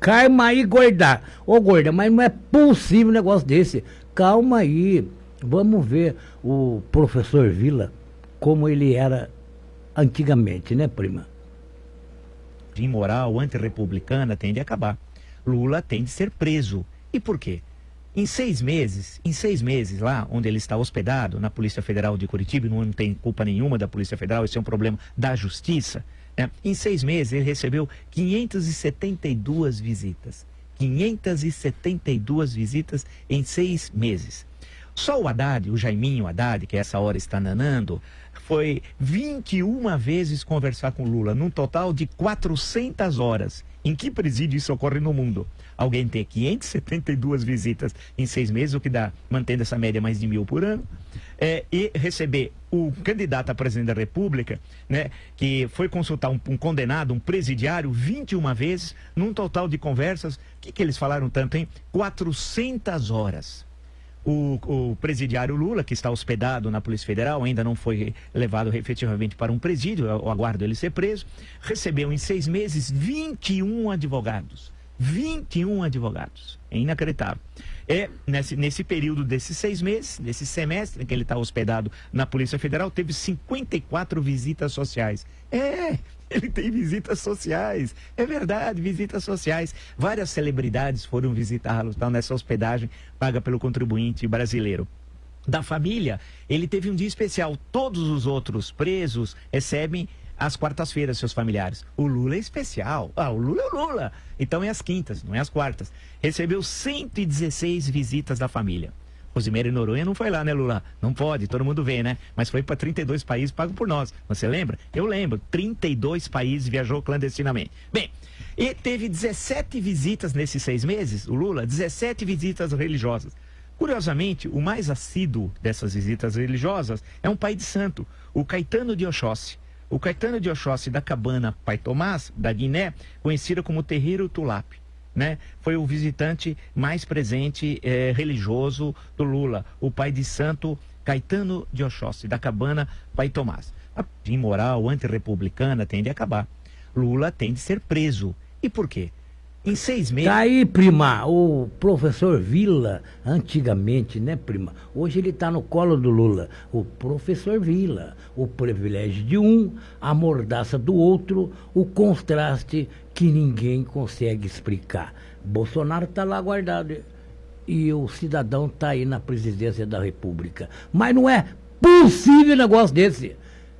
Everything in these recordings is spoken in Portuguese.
Calma aí, gorda. Ô, gorda, mas não é possível um negócio desse. Calma aí. Vamos ver o professor Vila, como ele era antigamente, né, prima? Imoral, antirrepublicana, tem de acabar. Lula tem de ser preso. E por quê? Em 6 meses lá, onde ele está hospedado, na Polícia Federal de Curitiba, não tem culpa nenhuma da Polícia Federal, esse é um problema da Justiça, né? Em 6 meses ele recebeu 572 visitas. 572 visitas em 6 meses. Só o Haddad, o Jaiminho Haddad, que essa hora está nanando, foi 21 vezes conversar com Lula, num total de 400 horas. Em que presídio isso ocorre no mundo? Alguém ter 572 visitas em 6 meses, o que dá, mantendo essa média, mais de 1.000 por ano, e receber o candidato a presidente da República, né, que foi consultar um condenado, um presidiário, 21 vezes, num total de conversas, o que eles falaram tanto, hein? 400 horas. O presidiário Lula, que está hospedado na Polícia Federal, ainda não foi levado efetivamente para um presídio, eu aguardo ele ser preso, recebeu em 6 meses 21 advogados. 21 advogados. É inacreditável. Nesse período desses 6 meses, nesse semestre em que ele está hospedado na Polícia Federal, teve 54 visitas sociais. Ele tem visitas sociais. É verdade, visitas sociais. Várias celebridades foram visitá-lo, nessa hospedagem paga pelo contribuinte brasileiro. Da família, ele teve um dia especial. Todos os outros presos recebem às quartas-feiras seus familiares. O Lula é especial. O Lula é o Lula. Então é às quintas, não é às quartas. Recebeu 116 visitas da família. Rosimeire Noronha não foi lá, né, Lula? Não pode, todo mundo vê, né? Mas foi para 32 países pago por nós. Você lembra? Eu lembro. 32 países viajou clandestinamente. Bem, e teve 17 visitas nesses 6 meses, o Lula, 17 visitas religiosas. Curiosamente, o mais assíduo dessas visitas religiosas é um pai de santo, o Caetano de Oxóssi. O Caetano de Oxóssi da Cabana Pai Tomás, da Guiné, conhecida como Terreiro Tulap, né? Foi o visitante mais presente religioso do Lula, o pai de santo Caetano de Oxóssi, da Cabana Pai Tomás. A imoral, antirrepublicana tem de acabar. Lula tem de ser preso. E por quê? Em 6 meses... Tá aí, prima, o professor Vila, antigamente, né, prima? Hoje ele tá no colo do Lula. O professor Vila, o privilégio de um, a mordaça do outro, o contraste que ninguém consegue explicar. Bolsonaro tá lá guardado e o cidadão tá aí na presidência da República. Mas não é possível um negócio desse.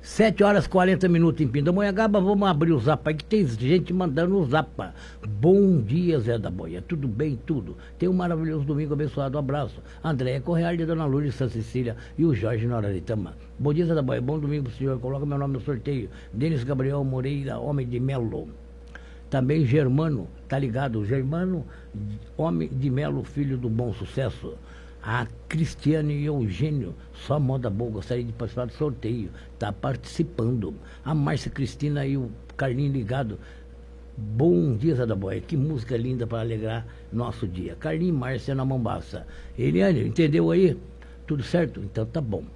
7h40 em Pindamonhangaba, vamos abrir o Zapa aí, que tem gente mandando o Zapa. Bom dia, Zé da Boia, tudo bem, tudo? Tenha um maravilhoso domingo abençoado, abraço. Andréia Correia, de Dona Lourdes, Santa Cecília e o Jorge Noraritama. Bom dia, Zé da Boia, bom domingo pro senhor, coloca meu nome no sorteio. Denis Gabriel Moreira, homem de Melo. Também Germano, tá ligado? Germano, homem de Melo, filho do Bom Sucesso. A Cristiane e Eugênio, só moda boa, gostaria de participar do sorteio, está participando. A Márcia Cristina e o Carlinho ligado. Bom dia, Zé da Boia, que música linda para alegrar nosso dia. Carlinho e Márcia na Mombaça. Eliane, entendeu aí? Tudo certo? Então tá bom.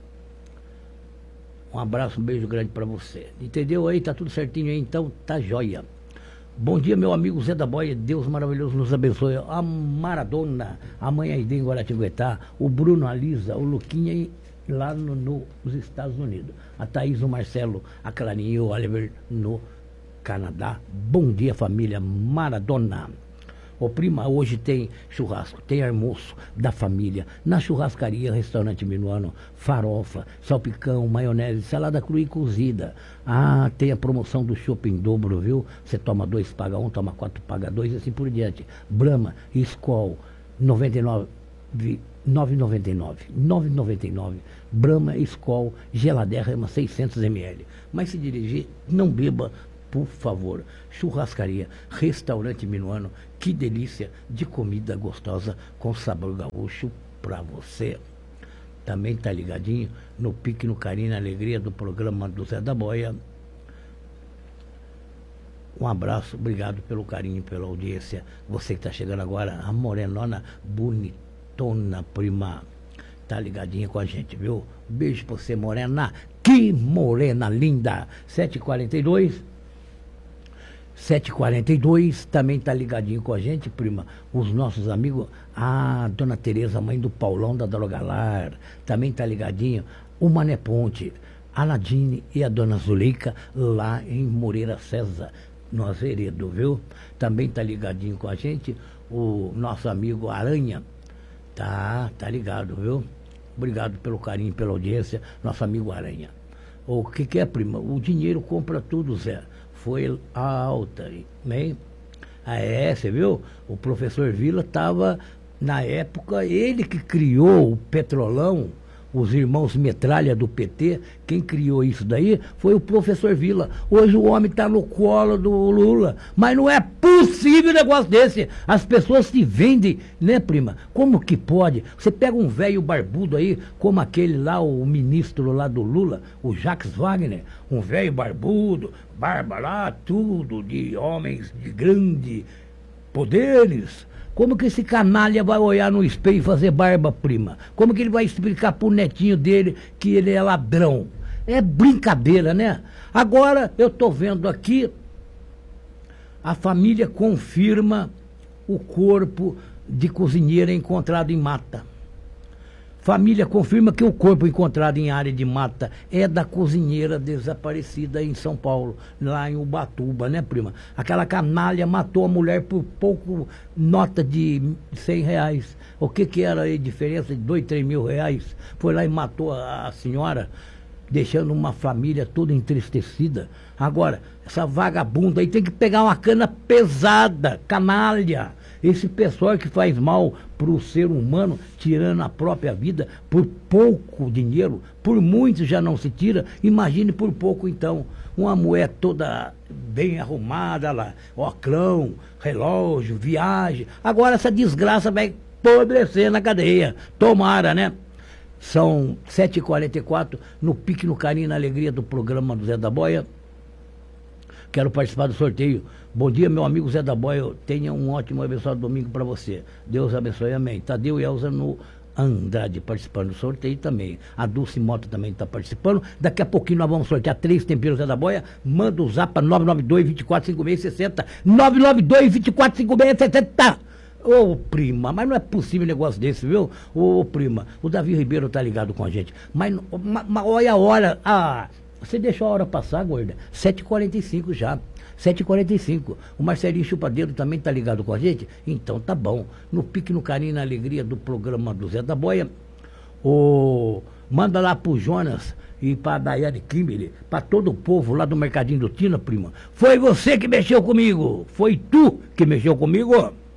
Um abraço, um beijo grande para você. Entendeu aí? Tá tudo certinho aí? Então tá jóia. Bom dia, meu amigo Zé da Boia, Deus maravilhoso nos abençoe. A Maradona, a mãe Aide em Guaratinguetá, o Bruno, a Lisa, o Luquinha lá nos Estados Unidos, a Thaís, o Marcelo, a Clarinha e o Oliver no Canadá. Bom dia, família Maradona. Ô prima, hoje tem churrasco, tem almoço da família, na churrascaria, restaurante Minuano, farofa, salpicão, maionese, salada crua e cozida. Ah, tem a promoção do chopp em dobro, viu? Você toma 2, paga 1, toma 4, paga 2 e assim por diante. Brahma, Skol, 9,99. Brahma, Skol, geladeira, 600 ml. Mas se dirigir, não beba, por favor. Churrascaria, restaurante Minuano, que delícia de comida gostosa com sabor gaúcho para você. Também tá ligadinho no pique, no carinho, na alegria do programa do Zé da Boia. Um abraço, obrigado pelo carinho, pela audiência. Você que tá chegando agora, a morenona bonitona, prima, tá ligadinha com a gente, viu? Beijo pra você, morena. Que morena linda. 7h42. 7h42, também tá ligadinho com a gente, prima. Os nossos amigos, a dona Tereza, mãe do Paulão da Drogalar, também tá ligadinho. O Mané Ponte, a Nadine e a dona Zuleika, lá em Moreira César, no Azeredo, viu? Também tá ligadinho com a gente o nosso amigo Aranha. Tá ligado, viu? Obrigado pelo carinho, pela audiência, nosso amigo Aranha. O que é, prima? O dinheiro compra tudo, Zé. Foi alta, né? Você viu? O professor Vila estava, na época, ele que criou o Petrolão, os irmãos Metralha do PT, quem criou isso daí foi o professor Vila. Hoje o homem está no colo do Lula, mas não é possível um negócio desse. As pessoas se vendem, né, prima? Como que pode? Você pega um velho barbudo aí, como aquele lá, o ministro lá do Lula, o Jacques Wagner, um velho barbudo, barba lá, tudo de homens de grande poderes. Como que esse canalha vai olhar no espelho e fazer barba, prima? Como que ele vai explicar pro netinho dele que ele é ladrão? É brincadeira, né? Agora eu tô vendo aqui, a família confirma o corpo de cozinheira encontrado em mata. Família confirma que o corpo encontrado em área de mata é da cozinheira desaparecida em São Paulo, lá em Ubatuba, né, prima? Aquela canalha matou a mulher por pouco, nota de R$100. O que era a diferença de 2, 3 mil reais? Foi lá e matou a senhora, deixando uma família toda entristecida. Agora, essa vagabunda aí tem que pegar uma cana pesada, canalha. Esse pessoal que faz mal para o ser humano, tirando a própria vida por pouco dinheiro, por muito já não se tira, imagine por pouco então. Uma mulher toda bem arrumada lá, oclão, relógio, viagem. Agora essa desgraça vai apodrecer na cadeia. Tomara, né? São 7h44, no pique, no carinho, na alegria do programa do Zé da Boia. Quero participar do sorteio. Bom dia, meu amigo Zé da Boia. Tenha um ótimo e abençoado domingo para você. Deus abençoe, amém. Tadeu e Elza no Andrade participando do sorteio também. A Dulce Mota também está participando. Daqui a pouquinho nós vamos sortear 3 temperos Zé da Boia. Manda o zap para 992-245660. 992-245660. Ô, prima, mas não é possível um negócio desse, viu? Ô, prima, o Davi Ribeiro tá ligado com a gente. Mas olha a hora. Você deixou a hora passar, gorda? 7h45 já. 7h45. O Marcelinho Chupadeiro também tá ligado com a gente? Então tá bom. No pique, no carinho, na alegria do programa do Zé da Boia. Manda lá pro Jonas e pra Daiane Kimberly, pra todo o povo lá do Mercadinho do Tina, prima. Foi você que mexeu comigo. Foi tu que mexeu comigo.